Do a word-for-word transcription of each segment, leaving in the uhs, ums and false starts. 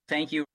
Thank you.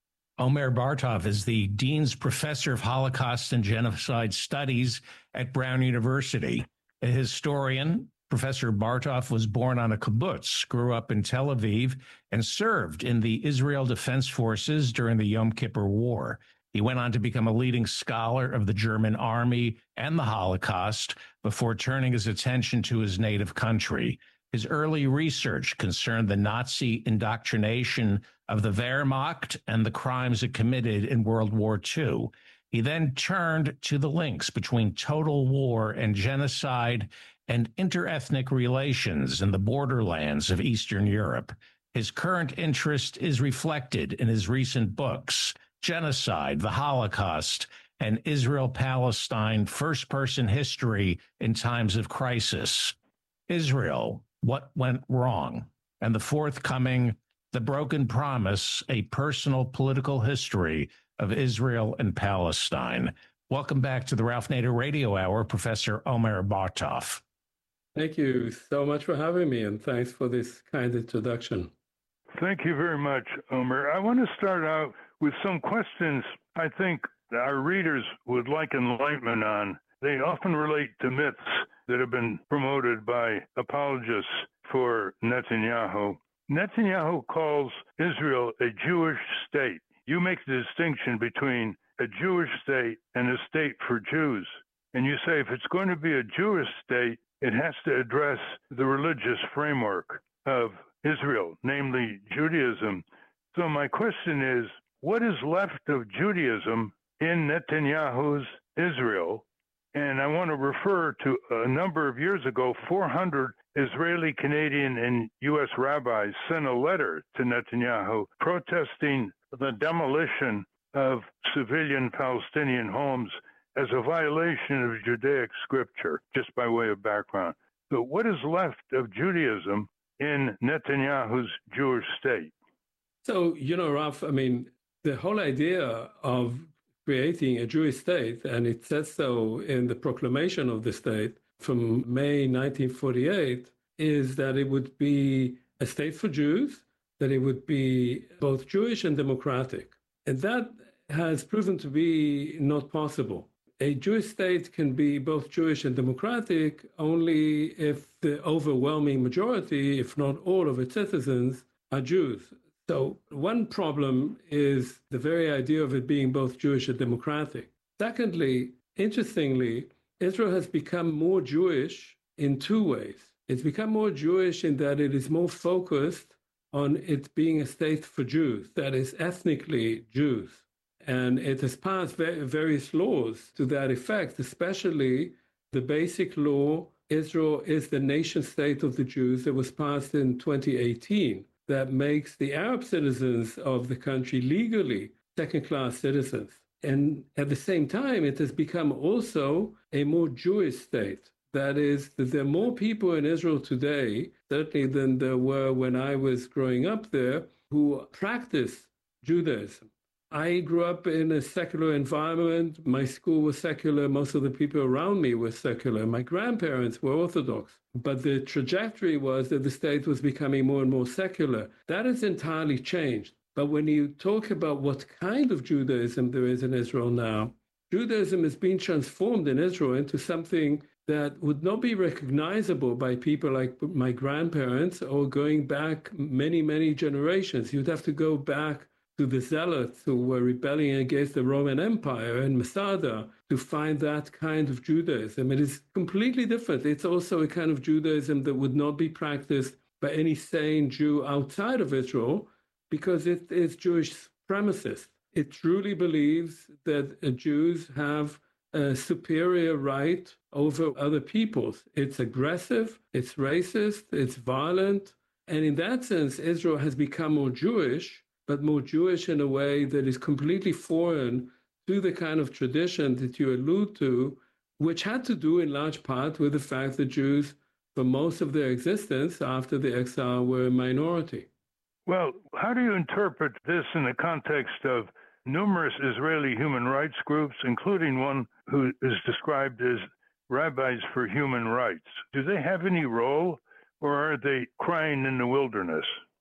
Omer Bartov is the Dean's Professor of Holocaust and Genocide Studies at Brown University. A historian, Professor Bartov was born on a kibbutz, grew up in Tel Aviv, and served in the Israel Defense Forces during the Yom Kippur War. He went on to become a leading scholar of the German army and the Holocaust before turning his attention to his native country. His early research concerned the Nazi indoctrination of the Wehrmacht and the crimes it committed in World War Two. He then turned to the links between total war and genocide and interethnic relations in the borderlands of Eastern Europe. His current interest is reflected in his recent books, Genocide, the Holocaust, and Israel-Palestine First-Person History in Times of Crisis. Israel, What Went Wrong, and the forthcoming The Broken Promise, A Personal Political History of Israel and Palestine. Welcome back to the Ralph Nader Radio Hour, Professor Omer Bartov. Thank you so much for having me, and thanks for this kind introduction. Thank you very much, Omer. I want to start out with some questions I think our readers would like enlightenment on. They often relate to myths that have been promoted by apologists for Netanyahu. Netanyahu calls Israel a Jewish state. You make the distinction between a Jewish state and a state for Jews. And you say if it's going to be a Jewish state, it has to address the religious framework of Israel, namely Judaism. So my question is, what is left of Judaism in Netanyahu's Israel? And I want to refer to a number of years ago, four hundred Israeli, Canadian, and U S rabbis sent a letter to Netanyahu protesting the demolition of civilian Palestinian homes as a violation of Judaic scripture, just by way of background. So what is left of Judaism in Netanyahu's Jewish state? So, you know, Ralph, I mean, the whole idea of creating a Jewish state, and it says so in the proclamation of the state from May nineteen forty-eight, is that it would be a state for Jews, that it would be both Jewish and democratic. And that has proven to be not possible. A Jewish state can be both Jewish and democratic only if the overwhelming majority, if not all of its citizens, are Jews. So one problem is the very idea of it being both Jewish and democratic. Secondly, interestingly, Israel has become more Jewish in two ways. It's become more Jewish in that it is more focused on it being a state for Jews, that is ethnically Jews. And it has passed various laws to that effect, especially the basic law, Israel is the nation state of the Jews, that was passed in twenty eighteen. That makes the Arab citizens of the country legally second-class citizens. And at the same time, it has become also a more Jewish state. That is, that there are more people in Israel today, certainly than there were when I was growing up there, who practice Judaism. I grew up in a secular environment. My school was secular. Most of the people around me were secular. My grandparents were Orthodox. But the trajectory was that the state was becoming more and more secular. That has entirely changed. But when you talk about what kind of Judaism there is in Israel now, Judaism has been transformed in Israel into something that would not be recognizable by people like my grandparents or going back many, many generations. You'd have to go back to the Zealots who were rebelling against the Roman Empire and Masada to find that kind of Judaism. It is completely different. It's also a kind of Judaism that would not be practiced by any sane Jew outside of Israel because it is Jewish supremacist. It truly believes that Jews have a superior right over other peoples. It's aggressive, it's racist, it's violent. And in that sense, Israel has become more Jewish, but more Jewish in a way that is completely foreign to the kind of tradition that you allude to, which had to do in large part with the fact that Jews, for most of their existence after the exile, were a minority. Well, how do you interpret this in the context of numerous Israeli human rights groups, including one who is described as Rabbis for Human Rights? Do they have any role, or are they crying in the wilderness?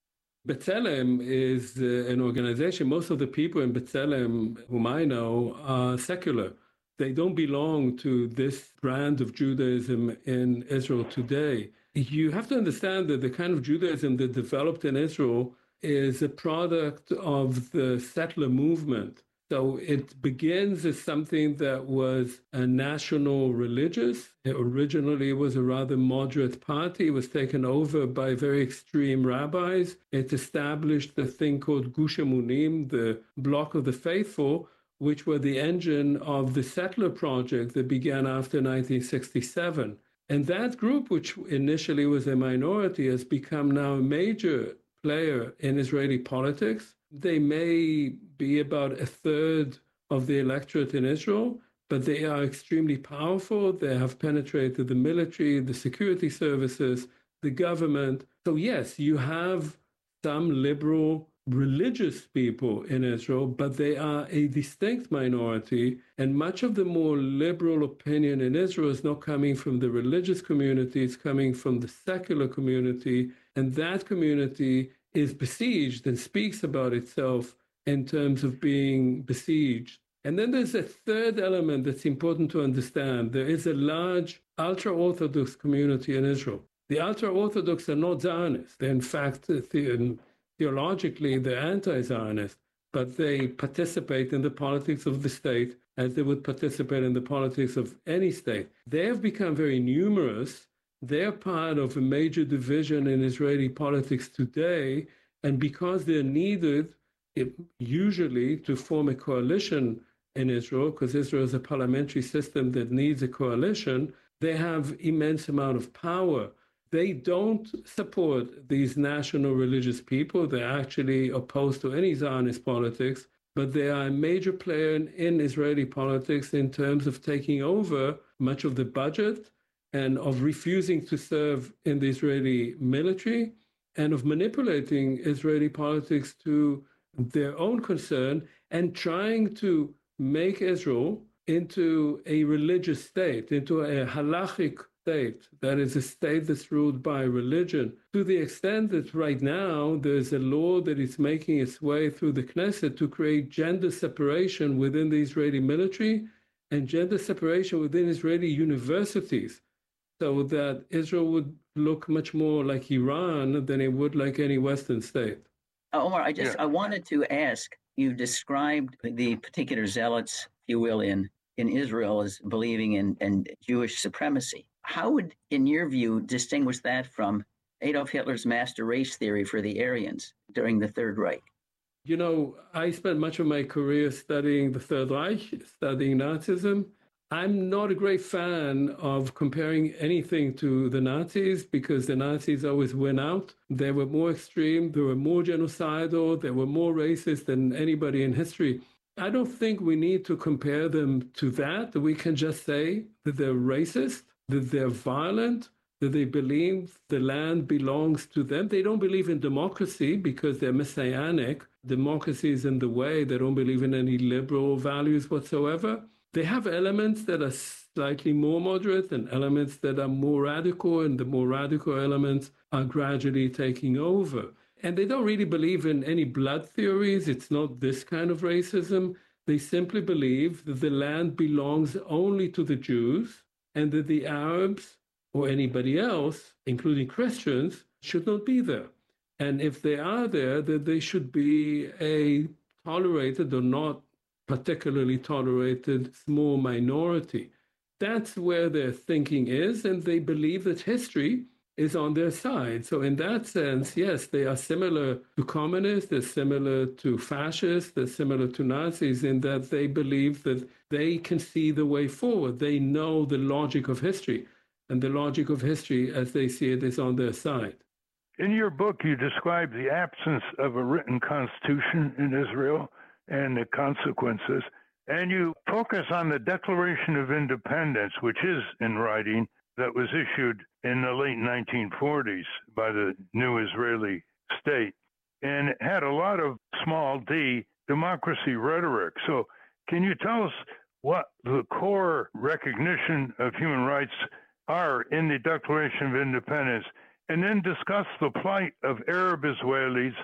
B'Tselem is uh, an organization. Most of the people in B'Tselem, whom I know, are secular. They don't belong to this brand of Judaism in Israel today. You have to understand that the kind of Judaism that developed in Israel is a product of the settler movement. So it begins as something that was a national religious. It originally was a rather moderate party. It was taken over by very extreme rabbis. It established a thing called Gush Emunim, the Block of the Faithful, which were the engine of the settler project that began after nineteen sixty-seven. And that group, which initially was a minority, has become now a major player in Israeli politics. They may be about a third of the electorate in Israel, but they are extremely powerful. They have penetrated the military, the security services, the government. So yes, you have some liberal religious people in Israel, but they are a distinct minority. And much of the more liberal opinion in Israel is not coming from the religious community, it's coming from the secular community. And that community is besieged and speaks about itself in terms of being besieged. And then there's a third element that's important to understand. There is a large ultra-Orthodox community in Israel. The ultra-Orthodox are not Zionists. They're in fact, the, theologically, they're anti-Zionist, but they participate in the politics of the state as they would participate in the politics of any state. They have become very numerous. They're part of a major division in Israeli politics today, and because they're needed it, usually to form a coalition in Israel, because Israel is a parliamentary system that needs a coalition, they have immense amount of power. They don't support these national religious people. They're actually opposed to any Zionist politics, but they are a major player in, in Israeli politics in terms of taking over much of the budget and of refusing to serve in the Israeli military and of manipulating Israeli politics to their own concern and trying to make Israel into a religious state, into a halachic state, that is a state that's ruled by religion, to the extent that right now there's a law that is making its way through the Knesset to create gender separation within the Israeli military and gender separation within Israeli universities, so that Israel would look much more like Iran than it would like any Western state. Uh, Omar, I just Yeah. I wanted to ask, you described the particular zealots, if you will, in, in Israel as believing in, in Jewish supremacy. How would, in your view, distinguish that from Adolf Hitler's master race theory for the Aryans during the Third Reich? You know, I spent much of my career studying the Third Reich, studying Nazism. I'm not a great fan of comparing anything to the Nazis because the Nazis always win out. They were more extreme, they were more genocidal, they were more racist than anybody in history. I don't think we need to compare them to that. We can just say that they're racist, that they're violent, that they believe the land belongs to them. They don't believe in democracy because they're messianic. Democracy is in the way. They don't believe in any liberal values whatsoever. They have elements that are slightly more moderate and elements that are more radical, and the more radical elements are gradually taking over. And they don't really believe in any blood theories. It's not this kind of racism. They simply believe that the land belongs only to the Jews and that the Arabs or anybody else, including Christians, should not be there. And if they are there, that they should be a tolerated or not particularly tolerated small minority. That's where their thinking is, and they believe that history is on their side. So in that sense, yes, they are similar to communists, they're similar to fascists, they're similar to Nazis in that they believe that they can see the way forward. They know the logic of history, and the logic of history, as they see it, is on their side. In your book, you describe the absence of a written constitution in Israel and the consequences. And you focus on the Declaration of Independence, which is in writing, that was issued in the late nineteen forties by the new Israeli state. And it had a lot of small d democracy rhetoric. So can you tell us what the core recognition of human rights are in the Declaration of Independence, and then discuss the plight of Arab Israelis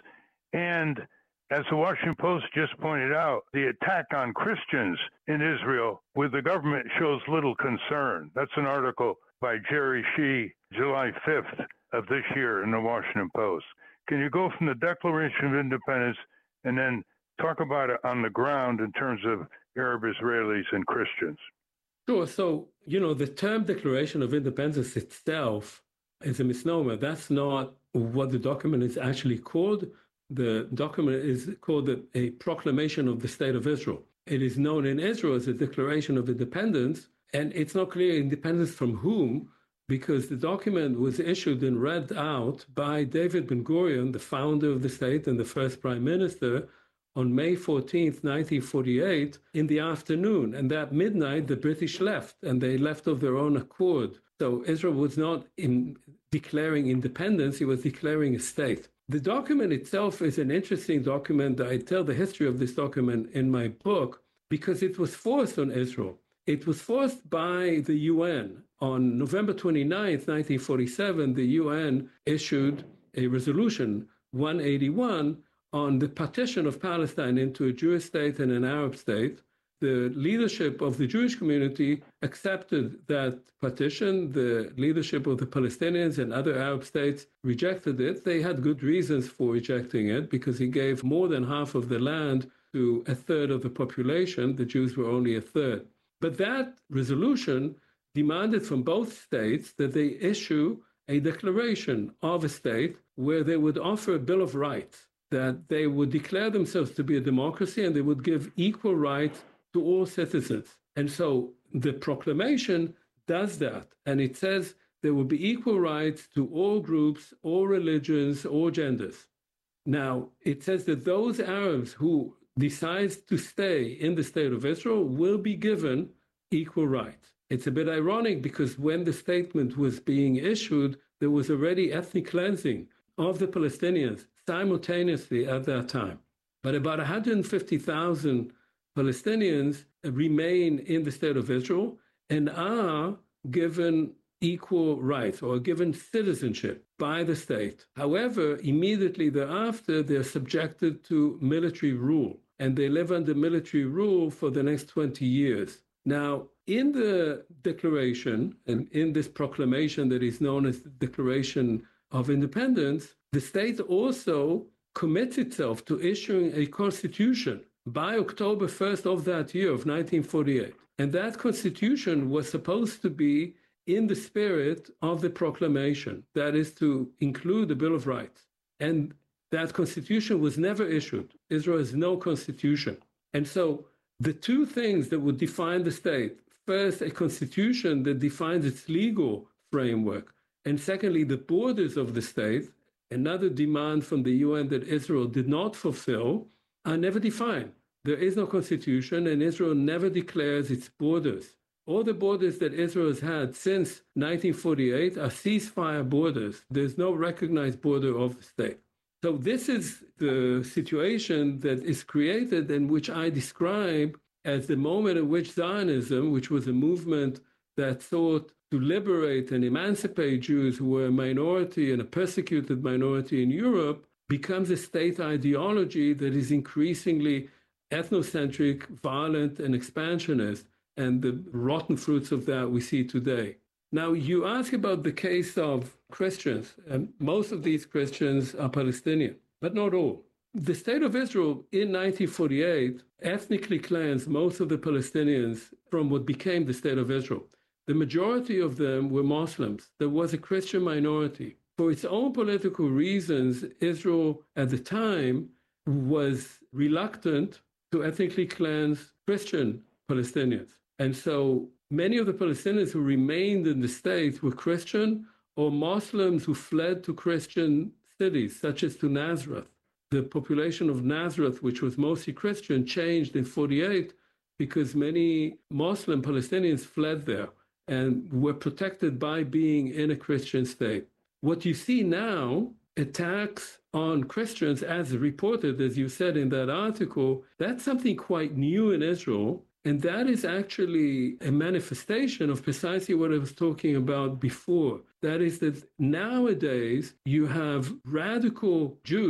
And as the Washington Post just pointed out, the attack on Christians in Israel with the government shows little concern. That's an article by Jerry Shee, July fifth of this year in the Washington Post. Can you go from the Declaration of Independence and then talk about it on the ground in terms of Arab Israelis and Christians? Sure. So, you know, the term Declaration of Independence itself is a misnomer. That's not what the document is actually called. The document is called a, a Proclamation of the State of Israel. It is known in Israel as a Declaration of Independence, and it's not clear independence from whom, because the document was issued and read out by David Ben-Gurion, the founder of the state and the first prime minister, on May fourteenth, nineteen forty-eight, in the afternoon. And at midnight, the British left, and they left of their own accord. So Israel was not in declaring independence, it was declaring a state. The document itself is an interesting document. I tell the history of this document in my book because it was forced on Israel. It was forced by the U N. On November twenty-ninth, nineteen forty-seven, the U N issued a resolution, one eighty-one, on the partition of Palestine into a Jewish state and an Arab state. The leadership of the Jewish community accepted that partition. The leadership of the Palestinians and other Arab states rejected it. They had good reasons for rejecting it because it gave more than half of the land to a third of the population. The Jews were only a third. But that resolution demanded from both states that they issue a declaration of a state where they would offer a Bill of Rights, that they would declare themselves to be a democracy and they would give equal rights to all citizens. And so the proclamation does that. And it says there will be equal rights to all groups, all religions, all genders. Now, it says that those Arabs who decide to stay in the state of Israel will be given equal rights. It's a bit ironic because when the statement was being issued, there was already ethnic cleansing of the Palestinians simultaneously at that time. But about one hundred fifty thousand Palestinians remain in the state of Israel and are given equal rights or given citizenship by the state. However, immediately thereafter, they're subjected to military rule, and they live under military rule for the next twenty years. Now, in the declaration and in this proclamation that is known as the Declaration of Independence, the state also commits itself to issuing a constitution by October first of that year of nineteen forty-eight. And that constitution was supposed to be in the spirit of the proclamation, that is to include the Bill of Rights. And that constitution was never issued. Israel has no constitution. And so the two things that would define the state, first, a constitution that defines its legal framework, and secondly, the borders of the state, another demand from the U N that Israel did not fulfill, are never defined. There is no constitution, and Israel never declares its borders. All the borders that Israel has had since nineteen forty-eight are ceasefire borders. There's no recognized border of the state. So this is the situation that is created and which I describe as the moment at which Zionism, which was a movement that sought to liberate and emancipate Jews who were a minority and a persecuted minority in Europe, becomes a state ideology that is increasingly ethnocentric, violent, and expansionist. And the rotten fruits of that we see today. Now, you ask about the case of Christians, and most of these Christians are Palestinian, but not all. The state of Israel in nineteen forty-eight ethnically cleansed most of the Palestinians from what became the state of Israel. The majority of them were Muslims. There was a Christian minority. For its own political reasons, Israel at the time was reluctant to ethnically cleanse Christian Palestinians. And so many of the Palestinians who remained in the state were Christian or Muslims who fled to Christian cities, such as to Nazareth. The population of Nazareth, which was mostly Christian, changed in forty-eight because many Muslim Palestinians fled there and were protected by being in a Christian state. What you see now, attacks on Christians, as reported, as you said in that article, that's something quite new in Israel. And that is actually a manifestation of precisely what I was talking about before. That is that nowadays you have radical Jews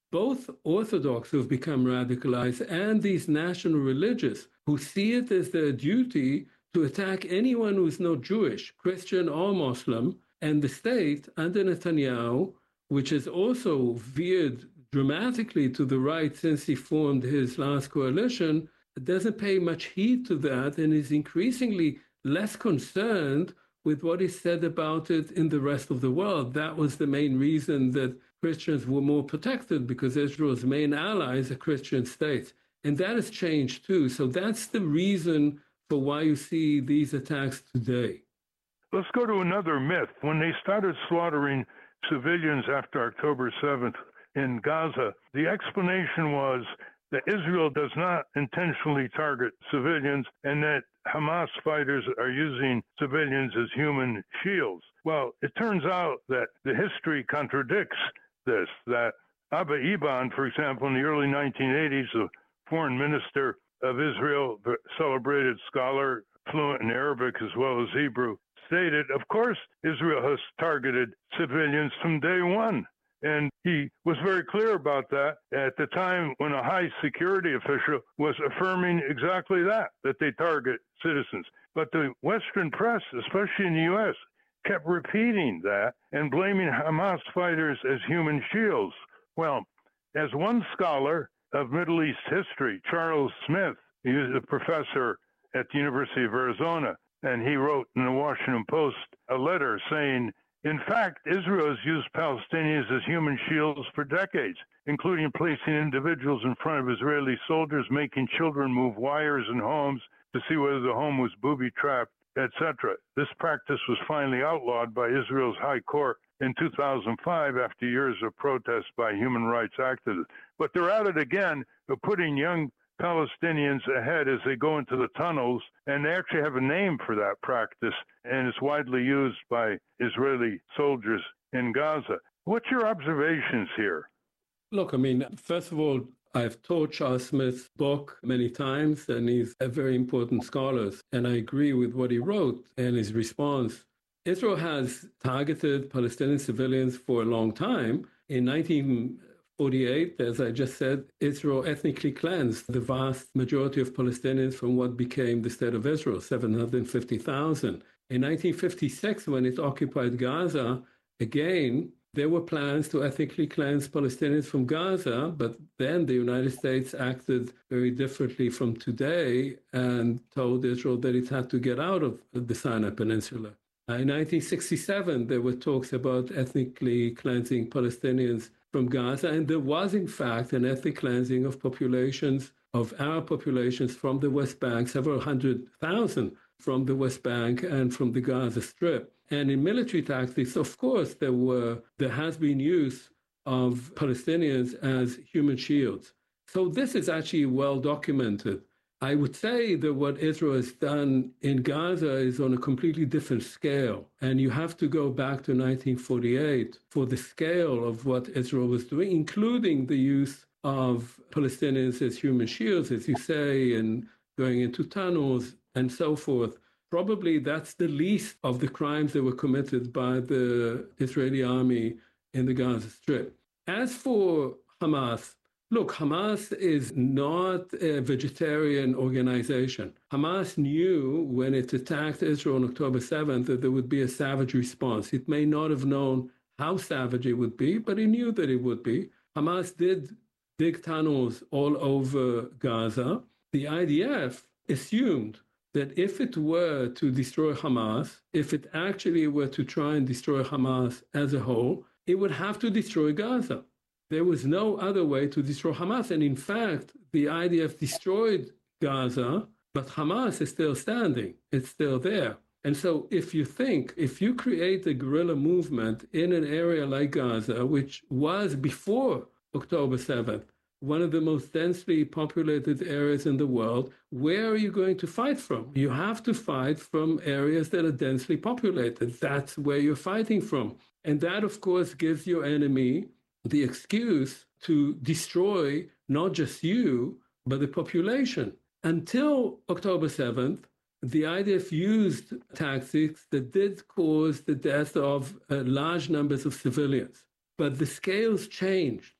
both Orthodox who've become radicalized and these national religious who see it as their duty to attack anyone who's not Jewish, Christian or Muslim, and the state under Netanyahu, which has also veered dramatically to the right since he formed his last coalition, doesn't pay much heed to that and is increasingly less concerned with what is said about it in the rest of the world. That was the main reason that Christians were more protected, because Israel's main allies are Christian states. And that has changed too. So that's the reason for why you see these attacks today. Let's go to another myth. When they started slaughtering civilians after October seventh in Gaza, the explanation was that Israel does not intentionally target civilians and that Hamas fighters are using civilians as human shields. Well, it turns out that the history contradicts this, that Abba Eban, for example, in the early nineteen eighties, the foreign minister of Israel, the celebrated scholar, fluent in Arabic as well as Hebrew, stated, of course, Israel has targeted civilians from day one. And he was very clear about that at the time when a high security official was affirming exactly that, that they target citizens. But the Western press, especially in the U S, kept repeating that and blaming Hamas fighters as human shields. Well, as one scholar of Middle East history, Charles Smith, he was a professor at the University of Arizona, and he wrote in the Washington Post a letter saying, in fact, Israel has used Palestinians as human shields for decades, including placing individuals in front of Israeli soldiers, making children move wires in homes to see whether the home was booby-trapped, et cetera. This practice was finally outlawed by Israel's High Court in two thousand five after years of protests by human rights activists. But they're at it again, of putting young Palestinians ahead as they go into the tunnels, and they actually have a name for that practice, and it's widely used by Israeli soldiers in Gaza. What's your observations here? Look, I mean, first of all, I've taught Charles Smith's book many times, and he's a very important scholar, and I agree with what he wrote and his response. Israel has targeted Palestinian civilians for a long time. In nineteen forty-eight, as I just said, Israel ethnically cleansed the vast majority of Palestinians from what became the state of Israel, seven hundred fifty thousand. In nineteen fifty-six, when it occupied Gaza, again, there were plans to ethnically cleanse Palestinians from Gaza, but then the United States acted very differently from today and told Israel that it had to get out of the Sinai Peninsula. In nineteen sixty-seven, there were talks about ethnically cleansing Palestinians from Gaza, and there was, in fact, an ethnic cleansing of populations, of Arab populations from the West Bank, several hundred thousand from the West Bank and from the Gaza Strip. And in military tactics, of course, there were there has been use of Palestinians as human shields. So this is actually well documented. I would say that what Israel has done in Gaza is on a completely different scale. And you have to go back to nineteen forty-eight for the scale of what Israel was doing, including the use of Palestinians as human shields, as you say, and going into tunnels and so forth. Probably that's the least of the crimes that were committed by the Israeli army in the Gaza Strip. As for Hamas, look, Hamas is not a vegetarian organization. Hamas knew when it attacked Israel on October seventh that there would be a savage response. It may not have known how savage it would be, but it knew that it would be. Hamas did dig tunnels all over Gaza. The I D F assumed that if it were to destroy Hamas, if it actually were to try and destroy Hamas as a whole, it would have to destroy Gaza. There was no other way to destroy Hamas. And in fact, the I D F destroyed Gaza, but Hamas is still standing. It's still there. And so if you think, if you create a guerrilla movement in an area like Gaza, which was before October seventh, one of the most densely populated areas in the world, where are you going to fight from? You have to fight from areas that are densely populated. That's where you're fighting from. And that, of course, gives your enemy the excuse to destroy not just you, but the population. Until October seventh, the I D F used tactics that did cause the death of uh, large numbers of civilians. But the scales changed.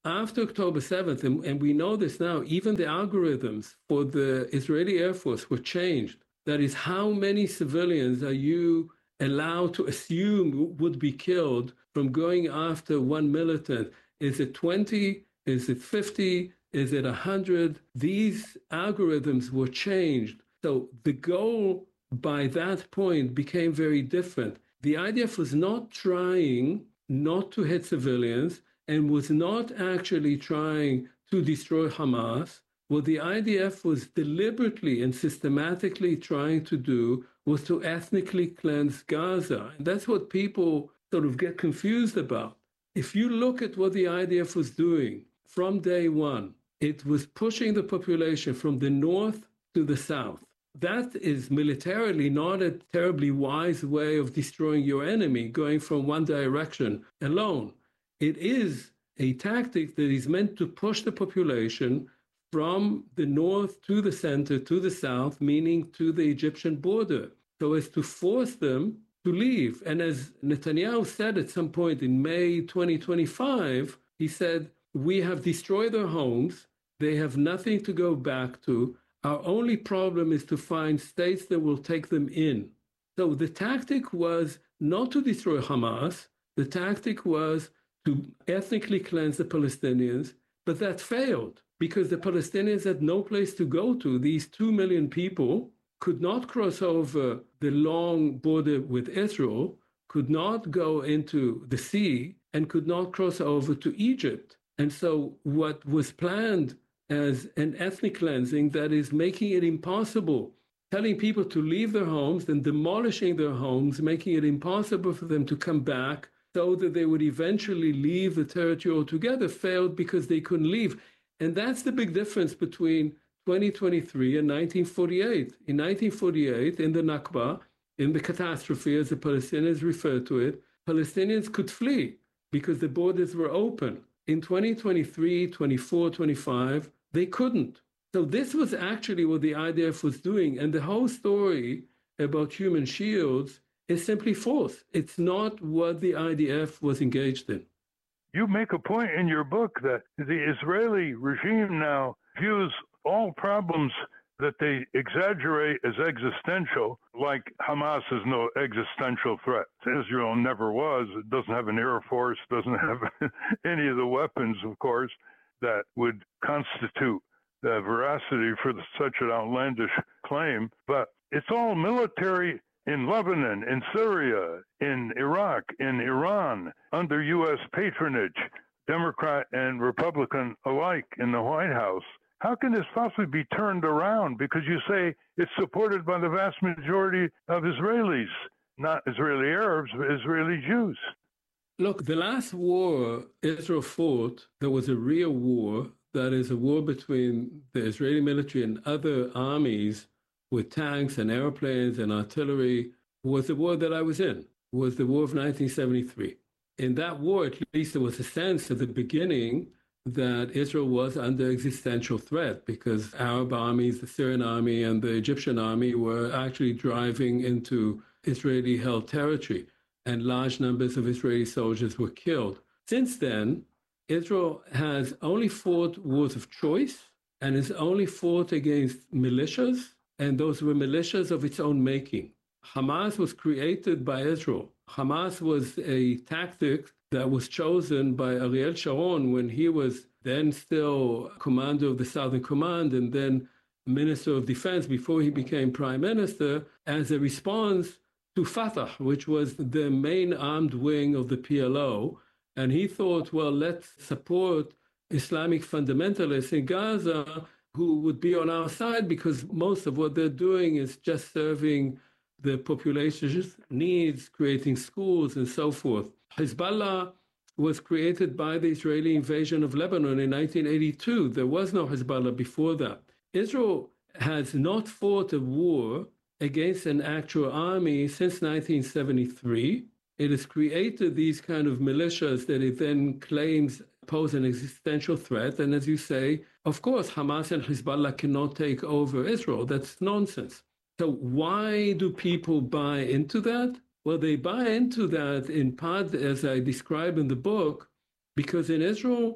after October seventh, and, and we know this now, even the algorithms for the Israeli Air Force were changed. That is, how many civilians are you allowed to assume would be killed from going after one militant? Is it twenty? Is it fifty? Is it one hundred? These algorithms were changed. So the goal by that point became very different. The I D F was not trying not to hit civilians and was not actually trying to destroy Hamas. What the I D F was deliberately and systematically trying to do was to ethnically cleanse Gaza. And that's what people sort of get confused about. If you look at what the I D F was doing from day one, it was pushing the population from the north to the south. That is militarily not a terribly wise way of destroying your enemy, going from one direction alone. It is a tactic that is meant to push the population from the north to the center to the south, meaning to the Egyptian border, so as to force them to leave. And as Netanyahu said at some point in May twenty twenty-five, he said, we have destroyed their homes. They have nothing to go back to. Our only problem is to find states that will take them in. So the tactic was not to destroy Hamas. The tactic was to ethnically cleanse the Palestinians, but that failed because the Palestinians had no place to go to. These two million people could not cross over the long border with Israel, could not go into the sea, and could not cross over to Egypt. And so what was planned as an ethnic cleansing that is making it impossible, telling people to leave their homes and demolishing their homes, making it impossible for them to come back so that they would eventually leave the territory altogether, failed because they couldn't leave. And that's the big difference between twenty twenty-three and nineteen forty-eight. In nineteen forty-eight, in the Nakba, in the catastrophe, as the Palestinians refer to it, Palestinians could flee because the borders were open. In twenty twenty-three, twenty-four, twenty-five, they couldn't. So this was actually what the I D F was doing. And the whole story about human shields is simply false. It's not what the I D F was engaged in. You make a point in your book that the Israeli regime now views all problems that they exaggerate as existential, like Hamas is no existential threat. Israel never was. It doesn't have an air force, doesn't have any of the weapons, of course, that would constitute the veracity for the, such an outlandish claim. But it's all military in Lebanon, in Syria, in Iraq, in Iran, under U S patronage, Democrat and Republican alike in the White House. How can this possibly be turned around? Because you say it's supported by the vast majority of Israelis, not Israeli Arabs, but Israeli Jews. Look, the last war Israel fought, there was a real war, that is a war between the Israeli military and other armies with tanks and airplanes and artillery, was the war that I was in, was the war of nineteen seventy-three. In that war, at least there was a sense at the beginning that Israel was under existential threat because Arab armies, the Syrian army and the Egyptian army were actually driving into Israeli-held territory, and large numbers of Israeli soldiers were killed. Since then, Israel has only fought wars of choice and has only fought against militias, and those were militias of its own making. Hamas was created by Israel. Hamas was a tactic that was chosen by Ariel Sharon when he was then still commander of the Southern Command and then Minister of Defense before he became Prime Minister, as a response to Fatah, which was the main armed wing of the P L O. And he thought, well, let's support Islamic fundamentalists in Gaza who would be on our side because most of what they're doing is just serving the population's needs, creating schools and so forth. Hezbollah was created by the Israeli invasion of Lebanon in nineteen eighty-two. There was no Hezbollah before that. Israel has not fought a war against an actual army since nineteen seventy-three. It has created these kind of militias that it then claims pose an existential threat. And as you say, of course, Hamas and Hezbollah cannot take over Israel. That's nonsense. So why do people buy into that? Well, they buy into that in part, as I describe in the book, because in Israel,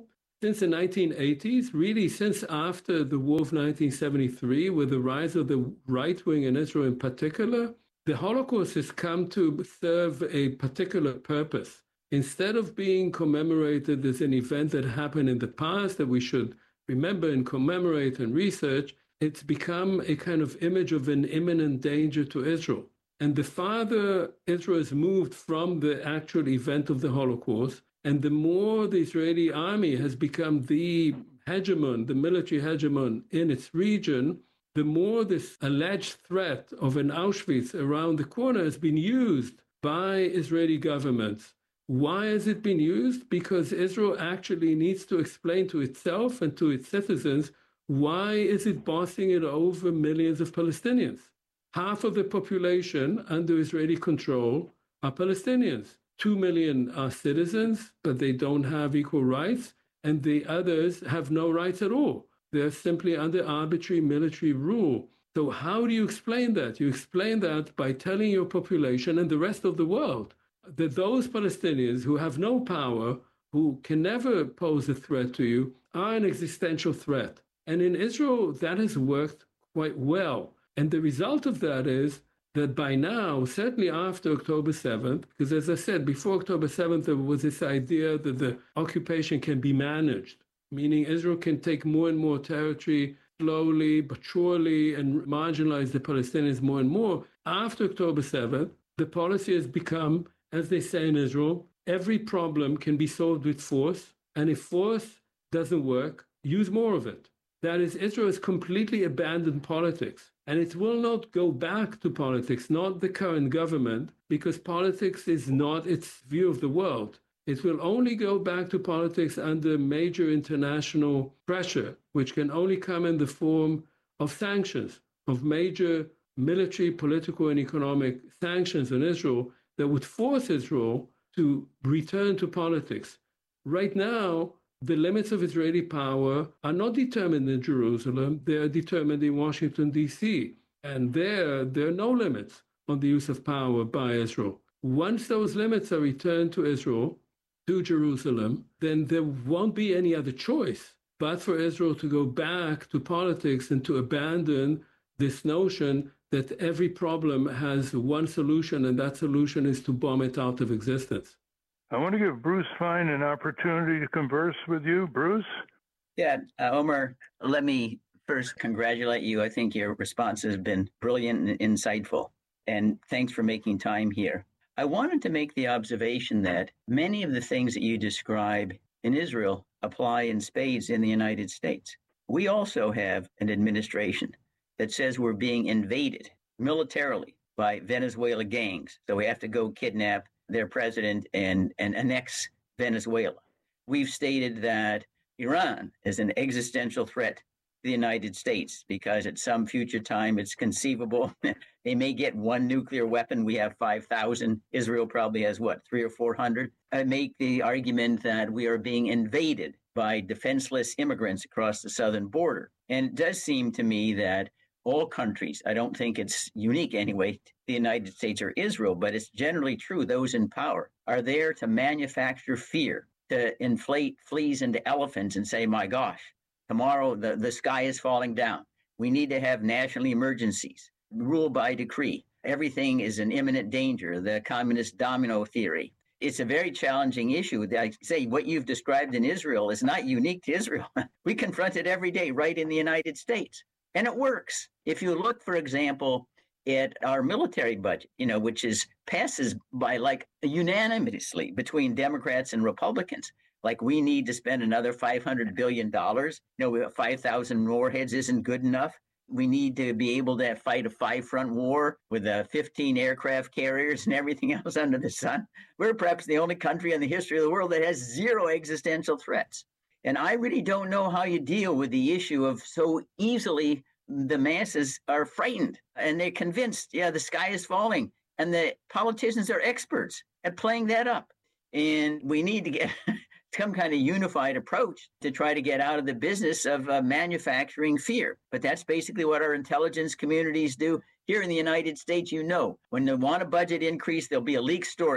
since the nineteen eighties, really since after the war of nineteen seventy-three, with the rise of the right wing in Israel in particular, the Holocaust has come to serve a particular purpose. Instead of being commemorated as an event that happened in the past that we should remember and commemorate and research, it's become a kind of image of an imminent danger to Israel. And the farther Israel has moved from the actual event of the Holocaust, and the more the Israeli army has become the hegemon, the military hegemon in its region, the more this alleged threat of an Auschwitz around the corner has been used by Israeli governments. Why has it been used? Because Israel actually needs to explain to itself and to its citizens, why is it bossing it over millions of Palestinians? Half of the population under Israeli control are Palestinians. Two million are citizens, but they don't have equal rights, and the others have no rights at all. They're simply under arbitrary military rule. So how do you explain that? You explain that by telling your population and the rest of the world that those Palestinians who have no power, who can never pose a threat to you, are an existential threat. And in Israel, that has worked quite well. And the result of that is that by now, certainly after October seventh, because as I said, before October seventh, there was this idea that the occupation can be managed, meaning Israel can take more and more territory slowly but surely and marginalize the Palestinians more and more. After October seventh, the policy has become, as they say in Israel, every problem can be solved with force, and if force doesn't work, use more of it. That is, Israel has completely abandoned politics, and it will not go back to politics, not the current government, because politics is not its view of the world. It will only go back to politics under major international pressure, which can only come in the form of sanctions, of major military, political, and economic sanctions on Israel that would force Israel to return to politics. Right now, the limits of Israeli power are not determined in Jerusalem, they are determined in Washington, D C. And there, there are no limits on the use of power by Israel. Once those limits are returned to Israel, to Jerusalem, then there won't be any other choice but for Israel to go back to politics and to abandon this notion that every problem has one solution, and that solution is to bomb it out of existence. I want to give Bruce Fein an opportunity to converse with you. Bruce? Yeah, uh, Omer, let me first congratulate you. I think your response has been brilliant and insightful, and thanks for making time here. I wanted to make the observation that many of the things that you describe in Israel apply in spades in the United States. We also have an administration that says we're being invaded militarily by Venezuela gangs. So we have to go kidnap their president and, and annex Venezuela. We've stated that Iran is an existential threat to the United States because at some future time it's conceivable they may get one nuclear weapon. We have five thousand. Israel probably has, what, three or four hundred? I make the argument that we are being invaded by defenseless immigrants across the southern border. And it does seem to me that all countries, I don't think it's unique anyway to the United States or Israel, but it's generally true, those in power are there to manufacture fear, to inflate fleas into elephants and say, my gosh, tomorrow the, the sky is falling down. We need to have national emergencies, rule by decree. Everything is an imminent danger, the communist domino theory. It's a very challenging issue. I say what you've described in Israel is not unique to Israel. We confront it every day right in the United States. And it works. If you look, for example, at our military budget, you know, which is passes by like unanimously between Democrats and Republicans, like we need to spend another five hundred billion dollars. You know, we have five thousand warheads isn't good enough. We need to be able to fight a five-front war with uh, fifteen aircraft carriers and everything else under the sun. We're perhaps the only country in the history of the world that has zero existential threats. And I really don't know how you deal with the issue of so easily the masses are frightened and they're convinced, yeah, the sky is falling. And the politicians are experts at playing that up. And we need to get some kind of unified approach to try to get out of the business of uh, manufacturing fear. But that's basically what our intelligence communities do. Here in the United States, you know, when they want a budget increase, there'll be a leaked story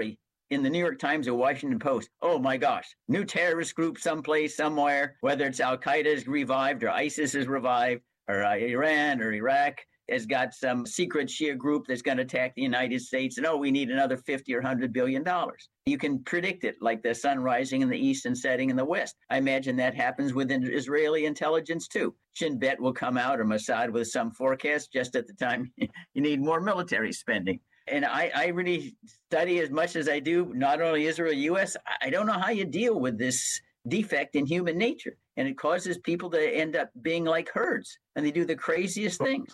in the New York Times or Washington Post, oh my gosh, new terrorist group someplace, somewhere, whether it's Al-Qaeda is revived or ISIS is revived or uh, Iran or Iraq has got some secret Shia group that's going to attack the United States, and oh, we need another fifty or one hundred billion dollars. You can predict it, like the sun rising in the east and setting in the west. I imagine that happens within Israeli intelligence too. Shin Bet will come out, or Mossad, with some forecast just at the time you need more military spending. And I, I really study as much as I do, not only Israel, U S. I don't know how you deal with this defect in human nature. And it causes people to end up being like herds, and they do the craziest things.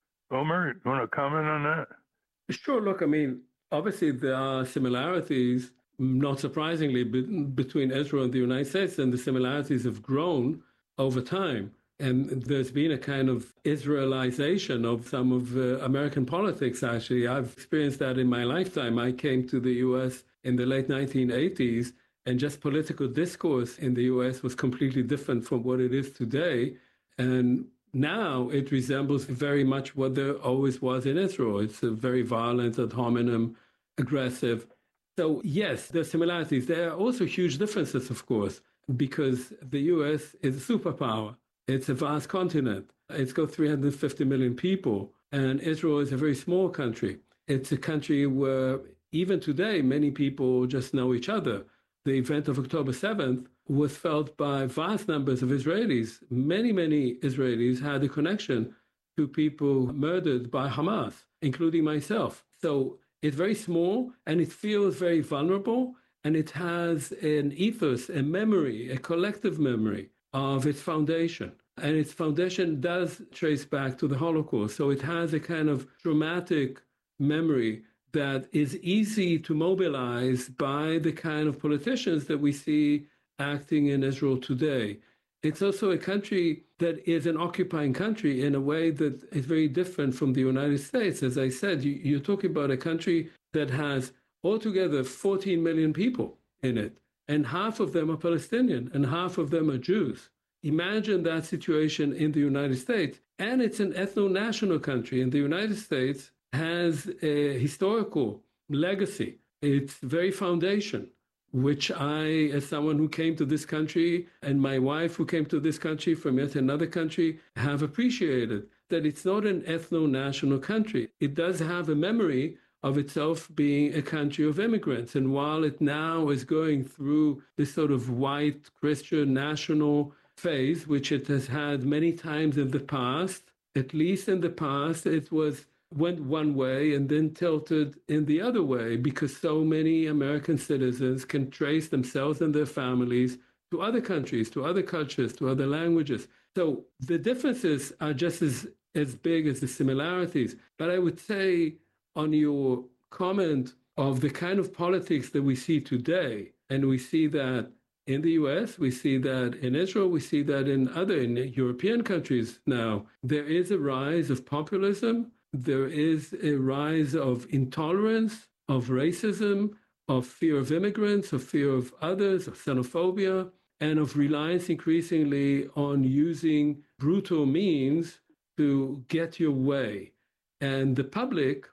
Omer, you want to comment on that? Sure. Look, I mean, obviously there are similarities, not surprisingly, be- between Israel and the United States, and the similarities have grown over time. And there's been a kind of Israelization of some of uh, American politics, actually. I've experienced that in my lifetime. I came to the U S in the late nineteen eighties, and just political discourse in the U S was completely different from what it is today. And now it resembles very much what there always was in Israel. It's a very violent, ad hominem, aggressive. So yes, there are similarities. There are also huge differences, of course, because the U S is a superpower. It's a vast continent. It's got three hundred fifty million people, and Israel is a very small country. It's a country where even today, many people just know each other. The event of October seventh was felt by vast numbers of Israelis. Many, many Israelis had a connection to people murdered by Hamas, including myself. So it's very small, and it feels very vulnerable, and it has an ethos, a memory, a collective memory of its foundation. And its foundation does trace back to the Holocaust. So it has a kind of traumatic memory that is easy to mobilize by the kind of politicians that we see acting in Israel today. It's also a country that is an occupying country in a way that is very different from the United States. As I said, you, you're talking about a country that has altogether fourteen million people in it, and half of them are Palestinian and half of them are Jews. Imagine that situation in the United States. And it's an ethno-national country. In the United States, has a historical legacy. Its very foundation, which I, as someone who came to this country, and my wife who came to this country from yet another country, have appreciated that it's not an ethno-national country. It does have a memory of itself being a country of immigrants. And while it now is going through this sort of white Christian national phase, which it has had many times in the past, at least in the past, it was went one way and then tilted in the other way, because so many American citizens can trace themselves and their families to other countries, to other cultures, to other languages. So the differences are just as, as big as the similarities. But I would say, on your comment of the kind of politics that we see today, and we see that in the U S, we see that in Israel, we see that in other in European countries now, there is a rise of populism. There is a rise of intolerance, of racism, of fear of immigrants, of fear of others, of xenophobia, and of reliance increasingly on using brutal means to get your way. And the public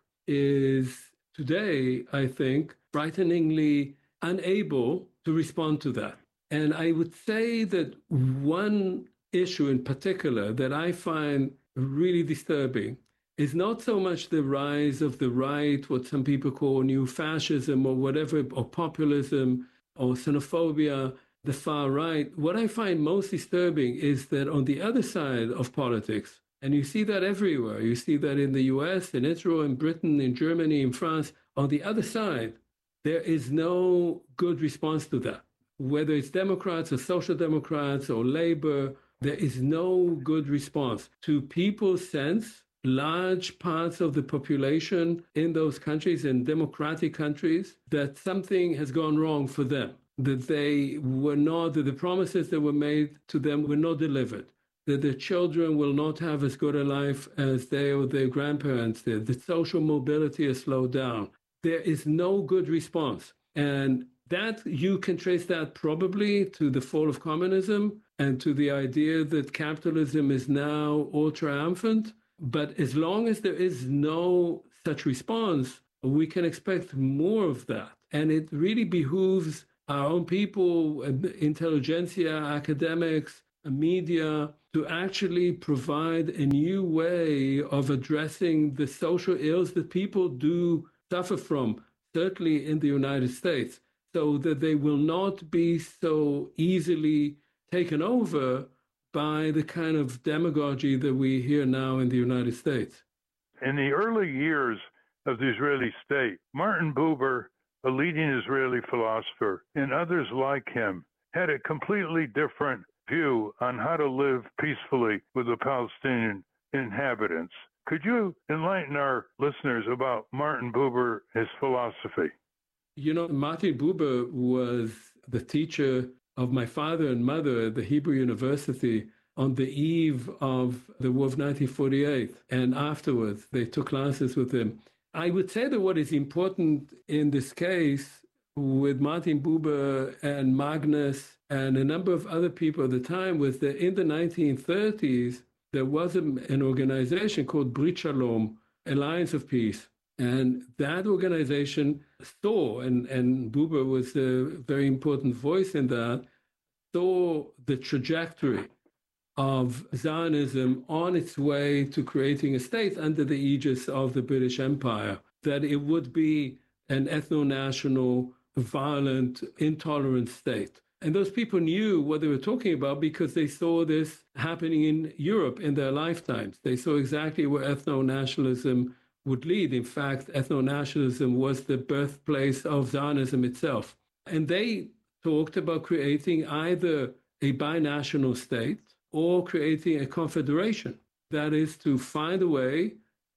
is today, I think, frighteningly unable to respond to that. And I would say that one issue in particular that I find really disturbing is not so much the rise of the right, what some people call new fascism or whatever, or populism or xenophobia, the far right. What I find most disturbing is that on the other side of politics, and you see that everywhere, you see that in the U S, in Israel, in Britain, in Germany, in France, on the other side, there is no good response to that. Whether it's Democrats or Social Democrats or Labor, there is no good response to people's sense. Large parts of the population in those countries, in democratic countries, that something has gone wrong for them, that they were not, that the promises that were made to them were not delivered, that their children will not have as good a life as they or their grandparents did, that social mobility has slowed down. There is no good response. And that you can trace that probably to the fall of communism and to the idea that capitalism is now all triumphant. But as long as there is no such response, we can expect more of that. And it really behooves our own people, intelligentsia, academics, media, to actually provide a new way of addressing the social ills that people do suffer from, certainly in the United States, so that they will not be so easily taken over by the kind of demagogy that we hear now in the United States. In the early years of the Israeli state, Martin Buber, a leading Israeli philosopher, and others like him, had a completely different view on how to live peacefully with the Palestinian inhabitants. Could you enlighten our listeners about Martin Buber, his philosophy? You know, Martin Buber was the teacher of my father and mother at the Hebrew University on the eve of the War of nineteen forty-eight. And afterwards, they took classes with him. I would say that what is important in this case with Martin Buber and Magnus and a number of other people at the time was that in the nineteen thirties, there was an organization called Brit Shalom, Alliance of Peace. And that organization saw, and, and Buber was a very important voice in that, saw the trajectory of Zionism on its way to creating a state under the aegis of the British Empire, that it would be an ethno-national, violent, intolerant state. And those people knew what they were talking about because they saw this happening in Europe in their lifetimes. They saw exactly where ethno-nationalism would lead. In fact, ethno-nationalism was the birthplace of Zionism itself. And they talked about creating either a binational state or creating a confederation. That is to find a way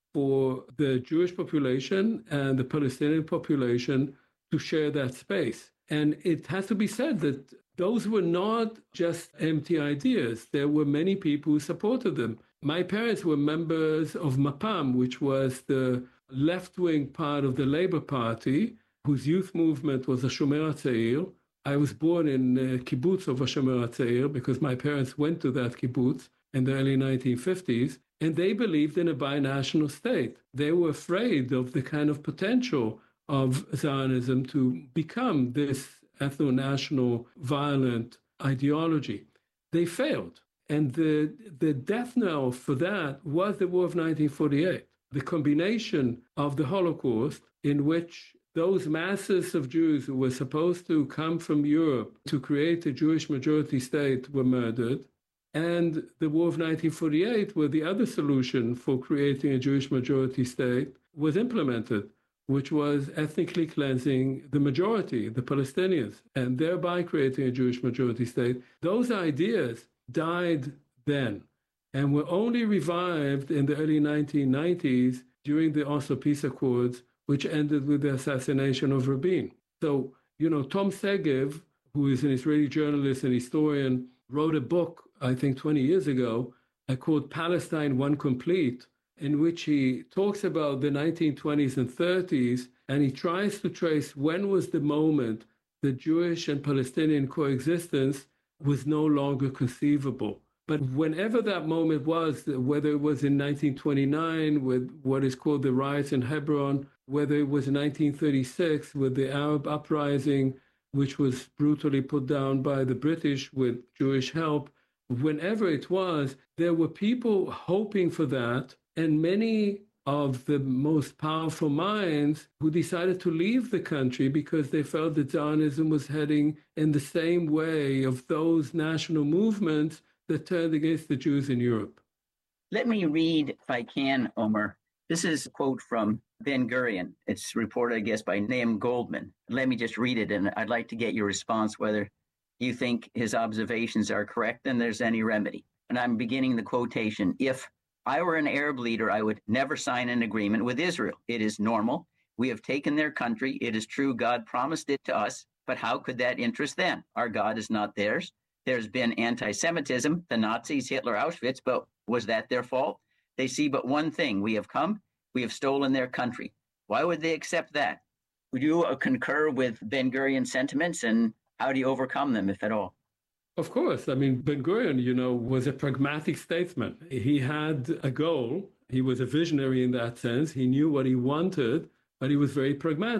for the Jewish population and the Palestinian population to share that space. And it has to be said that those were not just empty ideas. There were many people who supported them. My parents were members of Mapam, which was the left-wing part of the Labour Party, whose youth movement was the Shomer HaTzair. I was born in a kibbutz of Shomer HaTzair because my parents went to that kibbutz in the early nineteen fifties, and they believed in a binational state. They were afraid of the kind of potential of Zionism to become this ethno-national violent ideology. They failed. And the, the death knell for that was the War of nineteen forty-eight, the combination of the Holocaust, in which those masses of Jews who were supposed to come from Europe to create a Jewish majority state were murdered, and the War of nineteen forty-eight, where the other solution for creating a Jewish majority state was implemented, which was ethnically cleansing the majority, the Palestinians, and thereby creating a Jewish majority state. Those ideas died then and were only revived in the early nineteen nineties during the Oslo Peace Accords, which ended with the assassination of Rabin. So, you know, Tom Segev, who is an Israeli journalist and historian, wrote a book, I think twenty years ago, called Palestine One Complete, in which he talks about the nineteen twenties and thirties, and he tries to trace when was the moment that Jewish and Palestinian coexistence was no longer conceivable. But whenever that moment was, whether it was in nineteen twenty-nine with what is called the riots in Hebron, whether it was in nineteen thirty-six with the Arab uprising, which was brutally put down by the British with Jewish help, whenever it was, there were people hoping for that, and many of the most powerful minds who decided to leave the country because they felt that Zionism was heading in the same way of those national movements that turned against the Jews in Europe. Let me read, if I can, Omer. This is a quote from Ben Gurion. It's reported, I guess, by Naim Goldman. Let me just read it, and I'd like to get your response whether you think his observations are correct and there's any remedy. And I'm beginning the quotation. If I were an Arab leader, I would never sign an agreement with Israel. It is normal. We have taken their country. It is true God promised it to us, but how could that interest them? Our God is not theirs. There's been anti-Semitism, the Nazis, Hitler, Auschwitz, but was that their fault? They see but one thing. We have come. We have stolen their country. Why would they accept that? Would you uh, concur with Ben Gurion's sentiments, and how do you overcome them, if at all? Of course. I mean, Ben Gurion, you know, was a pragmatic statesman. He had a goal. He was a visionary in that sense. He knew what he wanted, but he was very pragmatic.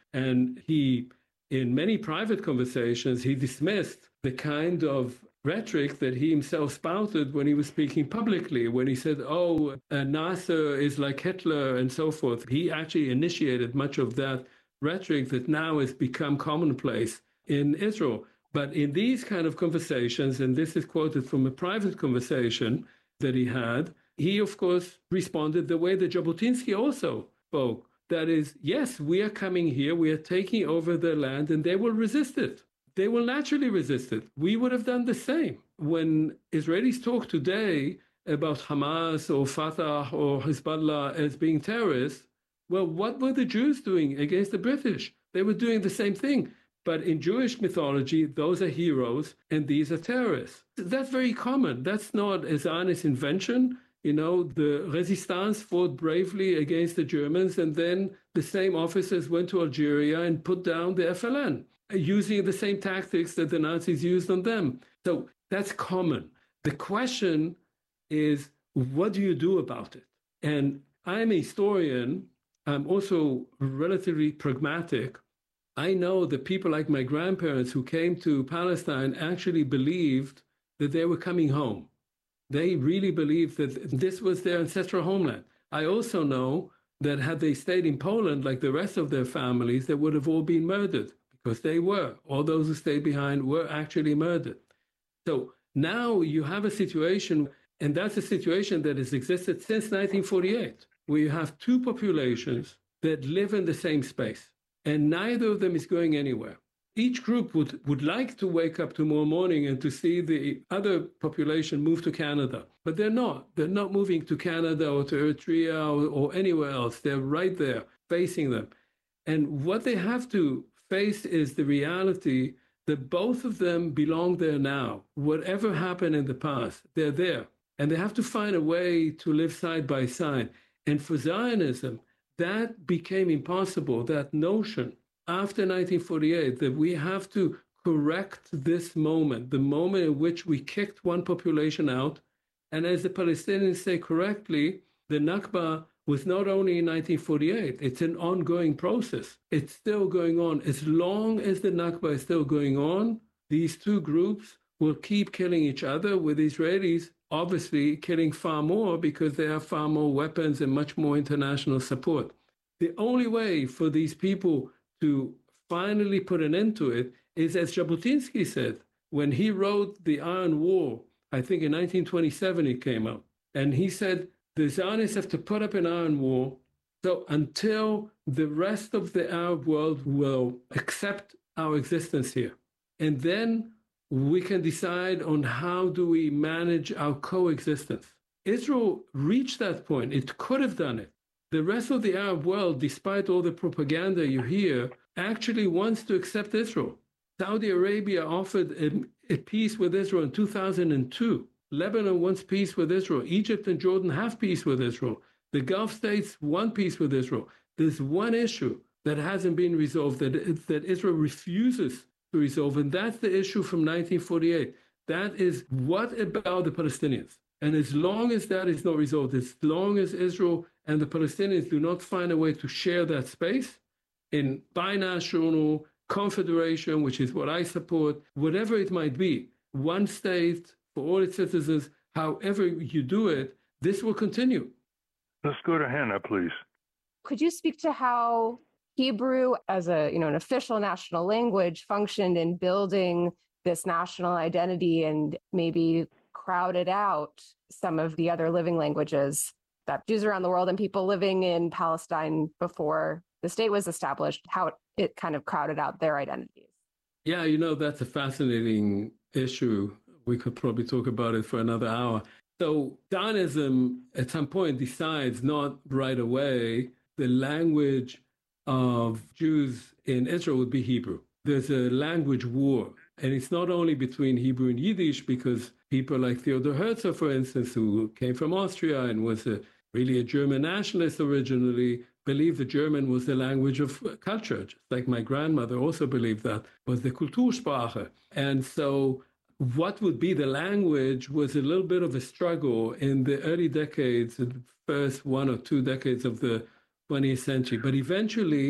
And he, in many private conversations, he dismissed the kind of rhetoric that he himself spouted when he was speaking publicly, when he said, oh, uh, Nasser is like Hitler and so forth. He actually initiated much of that rhetoric that now has become commonplace in Israel. But in these kind of conversations, and this is quoted from a private conversation that he had, he, of course, responded the way that Jabotinsky also spoke. That is, yes, we are coming here, we are taking over their land, and they will resist it. They will naturally resist it. We would have done the same. When Israelis talk today about Hamas or Fatah or Hezbollah as being terrorists, well, what were the Jews doing against the British? They were doing the same thing. But in Jewish mythology, those are heroes and these are terrorists. That's very common. That's not a Zionist invention. You know, the Resistance fought bravely against the Germans, and then the same officers went to Algeria and put down the F L N, using the same tactics that the Nazis used on them. So that's common. The question is, what do you do about it? And I'm a historian. I'm also relatively pragmatic. I know that people like my grandparents who came to Palestine actually believed that they were coming home. They really believed that this was their ancestral homeland. I also know that had they stayed in Poland like the rest of their families, they would have all been murdered, because they were. All those who stayed behind were actually murdered. So now you have a situation, and that's a situation that has existed since nineteen forty-eight, where you have two populations that live in the same space, and neither of them is going anywhere. Each group would, would like to wake up tomorrow morning and to see the other population move to Canada, but they're not. They're not moving to Canada or to Eritrea or, or anywhere else. They're right there facing them. And what they have to face is the reality that both of them belong there now. Whatever happened in the past, they're there. And they have to find a way to live side by side. And for Zionism, that became impossible, that notion after nineteen forty-eight, that we have to correct this moment, the moment in which we kicked one population out. And as the Palestinians say correctly, the Nakba was not only in nineteen forty-eight, it's an ongoing process. It's still going on. As long as the Nakba is still going on, these two groups will keep killing each other, with Israelis obviously killing far more because they have far more weapons and much more international support. The only way for these people to finally put an end to it is, as Jabotinsky said, when he wrote The Iron War, I think in nineteen twenty-seven it came out, and he said, the Zionists have to put up an iron wall so until the rest of the Arab world will accept our existence here. And then we can decide on how do we manage our coexistence. Israel reached that point. It could have done it. The rest of the Arab world, despite all the propaganda you hear, actually wants to accept Israel. Saudi Arabia offered a, a peace with Israel in two thousand two. Lebanon wants peace with Israel. Egypt and Jordan have peace with Israel. The Gulf states want peace with Israel. There's one issue that hasn't been resolved, that, that Israel refuses to resolve, and that's the issue from nineteen forty-eight. That is, what about the Palestinians? And as long as that is not resolved, as long as Israel and the Palestinians do not find a way to share that space in binational confederation, which is what I support, whatever it might be, one state for all its citizens, however you do it, this will continue. Let's go to Hannah, please. Could you speak to how Hebrew as a, you know, an official national language functioned in building this national identity and maybe crowded out some of the other living languages that Jews around the world and people living in Palestine before the state was established, how it kind of crowded out their identities? Yeah, you know, that's a fascinating issue. We could probably talk about it for another hour. So Zionism at some point decides not right away the language of Jews in Israel would be Hebrew. There's a language war. And it's not only between Hebrew and Yiddish, because people like Theodor Herzl, for instance, who came from Austria and was a, really a German nationalist originally, believed that German was the language of culture, just like my grandmother also believed that was the Kultursprache. And so what would be the language was a little bit of a struggle in the early decades, the first one or two decades of the twentieth century. But eventually,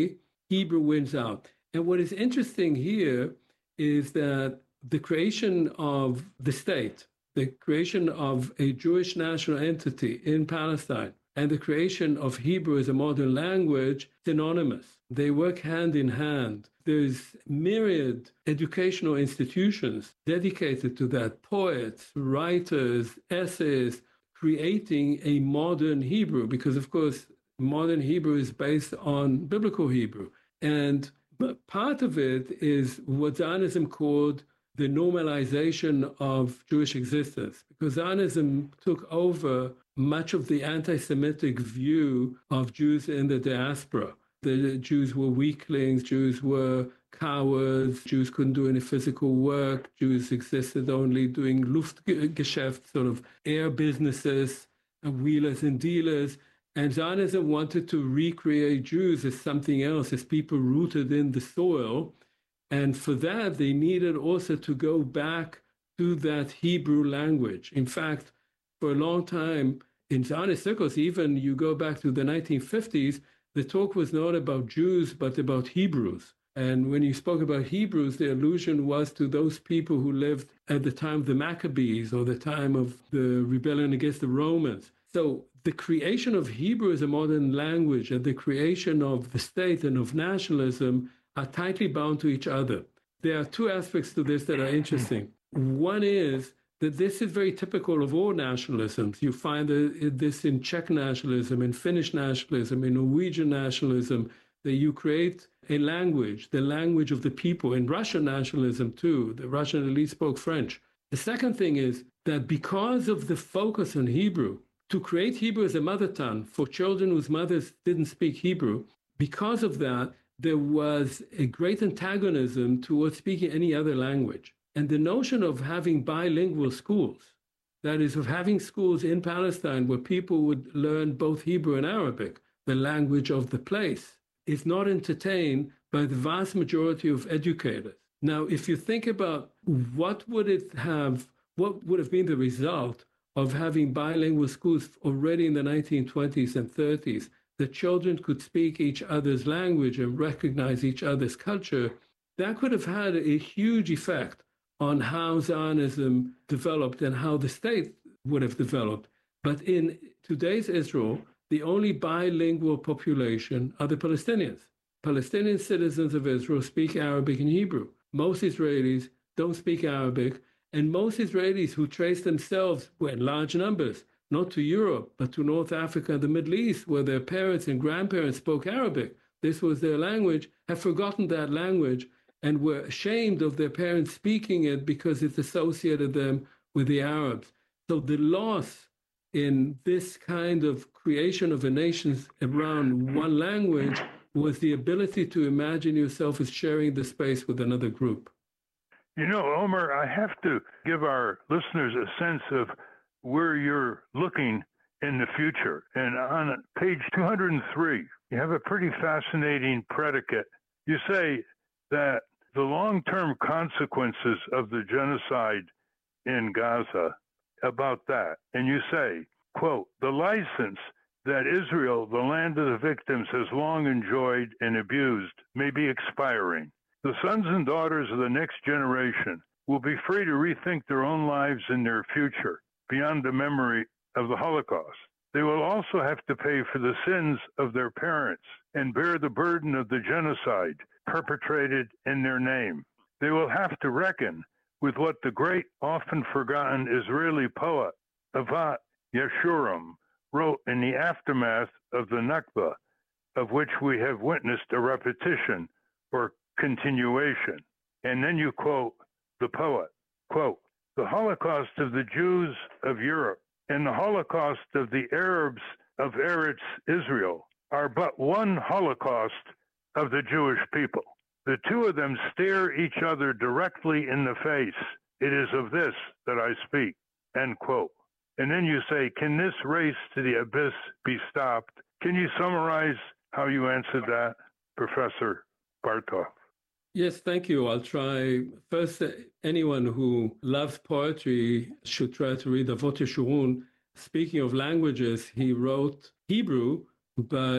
Hebrew wins out. And what is interesting here is that the creation of the state, the creation of a Jewish national entity in Palestine, and the creation of Hebrew as a modern language, synonymous. They work hand in hand. There's myriad educational institutions dedicated to that, poets, writers, essayists, creating a modern Hebrew, because of course, modern Hebrew is based on biblical Hebrew. And part of it is what Zionism called the normalization of Jewish existence, because Zionism took over much of the anti-Semitic view of Jews in the diaspora. The Jews were weaklings, Jews were cowards, Jews couldn't do any physical work, Jews existed only doing Luftgeschäft, sort of air businesses, and wheelers and dealers. And Zionism wanted to recreate Jews as something else, as people rooted in the soil. And for that, they needed also to go back to that Hebrew language. In fact, for a long time, in Zionist circles, even you go back to the nineteen fifties, the talk was not about Jews, but about Hebrews. And when you spoke about Hebrews, the allusion was to those people who lived at the time of the Maccabees or the time of the rebellion against the Romans. So the creation of Hebrew as a modern language and the creation of the state and of nationalism are tightly bound to each other. There are two aspects to this that are interesting. One is that this is very typical of all nationalisms. You find this in Czech nationalism, in Finnish nationalism, in Norwegian nationalism, that you create a language, the language of the people. In Russian nationalism too, the Russian elite spoke French. The second thing is that because of the focus on Hebrew, to create Hebrew as a mother tongue for children whose mothers didn't speak Hebrew, because of that, there was a great antagonism towards speaking any other language. And the notion of having bilingual schools, that is, of having schools in Palestine where people would learn both Hebrew and Arabic, the language of the place, is not entertained by the vast majority of educators. Now, if you think about what would it have, what would have been the result of having bilingual schools already in the nineteen twenties and thirties, the children could speak each other's language and recognize each other's culture, that could have had a huge effect on how Zionism developed and how the state would have developed. But in today's Israel, the only bilingual population are the Palestinians. Palestinian citizens of Israel speak Arabic and Hebrew. Most Israelis don't speak Arabic, and most Israelis who trace themselves, well, in large numbers, not to Europe, but to North Africa and the Middle East, where their parents and grandparents spoke Arabic, this was their language, have forgotten that language and were ashamed of their parents speaking it because it associated them with the Arabs. So the loss in this kind of creation of a nation around one language was the ability to imagine yourself as sharing the space with another group. You know, Omer, I have to give our listeners a sense of where you're looking in the future. And on page two hundred three, you have a pretty fascinating predicate. You say that the long-term consequences of the genocide in Gaza, about that, and you say, quote, the license that Israel, the land of the victims, has long enjoyed and abused may be expiring. The sons and daughters of the next generation will be free to rethink their own lives and their future beyond the memory of the Holocaust. They will also have to pay for the sins of their parents and bear the burden of the genocide perpetrated in their name. They will have to reckon with what the great, often forgotten Israeli poet Avat Yeshurun wrote in the aftermath of the Nakba, of which we have witnessed a repetition or continuation. And then you quote the poet, quote, the Holocaust of the Jews of Europe and the Holocaust of the Arabs of Eretz Israel are but one Holocaust of the Jewish people. The two of them stare each other directly in the face. It is of this that I speak, end quote. And then you say, can this race to the abyss be stopped? Can you summarize how you answered that, Professor Bartov? Yes, thank you. I'll try. First, anyone who loves poetry should try to read Avot Yeshurun. Speaking of languages, he wrote Hebrew, but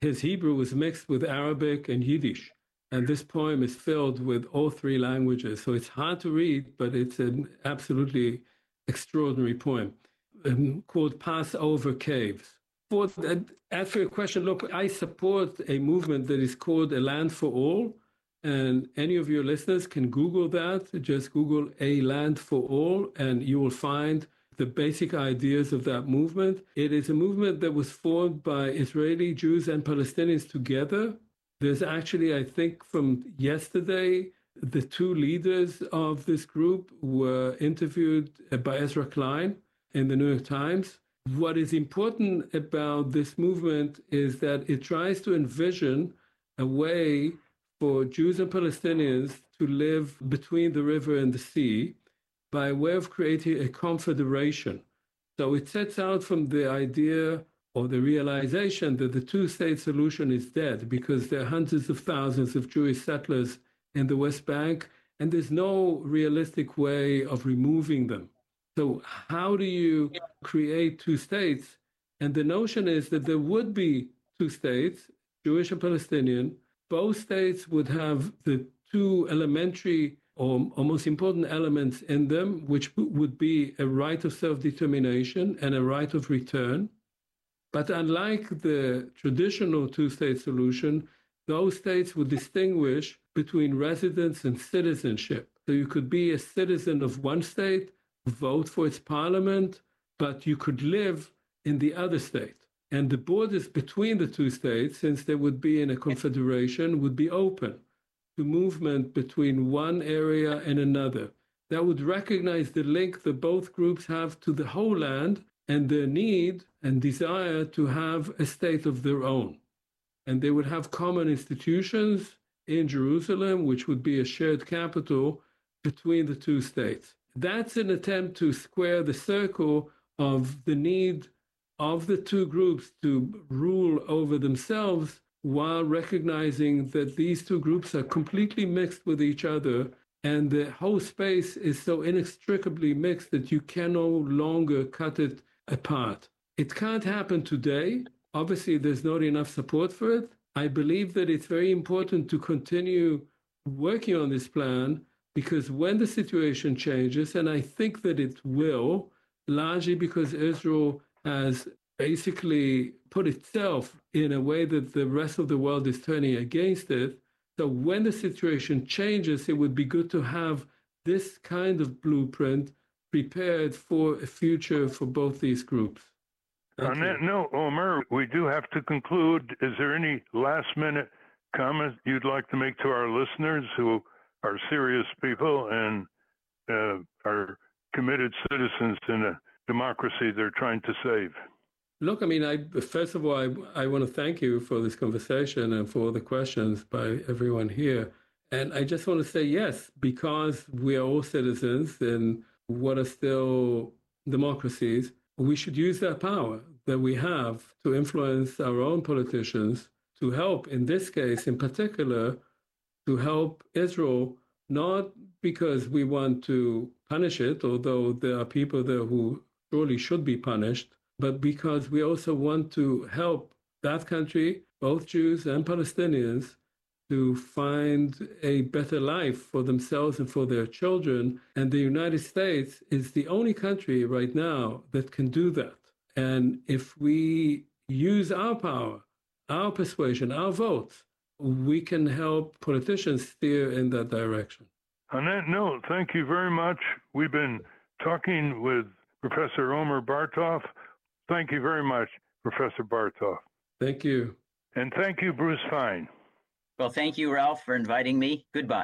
his Hebrew was mixed with Arabic and Yiddish. And this poem is filled with all three languages. So it's hard to read, but it's an absolutely extraordinary poem um, called Passover Caves. For that, answer your question, look, I support a movement that is called A Land for All. And any of your listeners can Google that. Just Google A Land for All, and you will find the basic ideas of that movement. It is a movement that was formed by Israeli Jews and Palestinians together. There's actually, I think, from yesterday, the two leaders of this group were interviewed by Ezra Klein in the New York Times. What is important about this movement is that it tries to envision a way for Jews and Palestinians to live between the river and the sea by way of creating a confederation. So it sets out from the idea or the realization that the two-state solution is dead because there are hundreds of thousands of Jewish settlers in the West Bank, and there's no realistic way of removing them. So how do you create two states? And the notion is that there would be two states, Jewish and Palestinian. Both states would have the two elementary or, or most important elements in them, which would be a right of self-determination and a right of return. But unlike the traditional two-state solution, those states would distinguish between residence and citizenship. So you could be a citizen of one state, vote for its parliament, but you could live in the other state. And the borders between the two states, since they would be in a confederation, would be open to movement between one area and another. That would recognize the link that both groups have to the whole land and their need and desire to have a state of their own. And they would have common institutions in Jerusalem, which would be a shared capital between the two states. That's an attempt to square the circle of the need of the two groups to rule over themselves while recognizing that these two groups are completely mixed with each other, and the whole space is so inextricably mixed that you can no longer cut it apart. It can't happen today. Obviously, there's not enough support for it. I believe that it's very important to continue working on this plan, because when the situation changes, and I think that it will, largely because Israel has basically put itself in a way that the rest of the world is turning against it. So when the situation changes, it would be good to have this kind of blueprint prepared for a future for both these groups. Thank On you. that note, Omer, we do have to conclude. Is there any last-minute comment you'd like to make to our listeners who are serious people and uh, are committed citizens in a democracy they're trying to save? Look, I mean, I first of all, I, I want to thank you for this conversation and for the questions by everyone here. And I just want to say, yes, because we are all citizens in what are still democracies, we should use that power that we have to influence our own politicians to help, in this case in particular, to help Israel, not because we want to punish it, although there are people there who surely should be punished, but because we also want to help that country, both Jews and Palestinians, to find a better life for themselves and for their children. And the United States is the only country right now that can do that. And if we use our power, our persuasion, our votes, we can help politicians steer in that direction. On that note, thank you very much. We've been talking with Professor Omer Bartov. Thank you very much, Professor Bartov. Thank you. And thank you, Bruce Fein. Well, thank you, Ralph, for inviting me. Goodbye.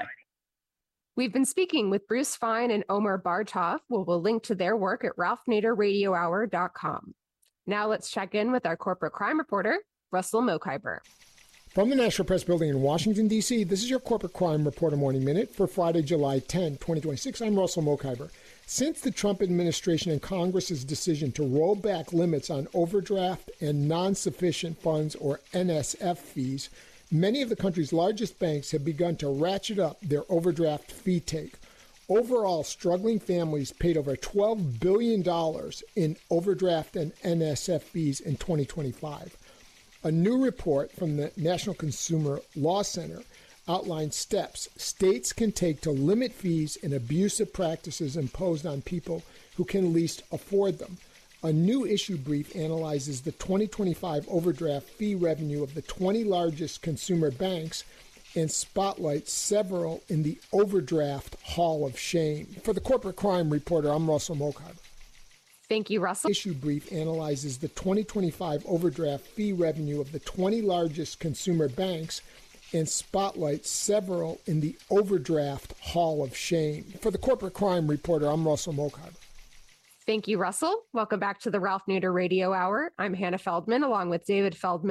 We've been speaking with Bruce Fein and Omer Bartov. We'll, we'll link to their work at ralph nader radio hour dot com. Now let's check in with our corporate crime reporter, Russell Mokhiber. From the National Press Building in Washington, D C, this is your Corporate Crime Reporter Morning Minute for Friday, July tenth, twenty twenty-six. I'm Russell Mokhiber. Since the Trump administration and Congress's decision to roll back limits on overdraft and non-sufficient funds, or N S F fees, many of the country's largest banks have begun to ratchet up their overdraft fee take. Overall, struggling families paid over twelve billion dollars in overdraft and N S F fees in twenty twenty-five. A new report from the National Consumer Law Center outlines steps states can take to limit fees and abusive practices imposed on people who can least afford them. A new issue brief analyzes the twenty twenty-five overdraft fee revenue of the twenty largest consumer banks and spotlights several in the overdraft hall of shame. For the Corporate Crime Reporter, I'm Russell Mokhiber. Thank you, Russell. Issue brief analyzes the twenty twenty-five overdraft fee revenue of the twenty largest consumer banks and spotlights several in the overdraft hall of shame. For the Corporate Crime Reporter, I'm Russell Mokhiber. Thank you, Russell. Welcome back to the Ralph Nader Radio Hour. I'm Hannah Feldman, along with David Feldman.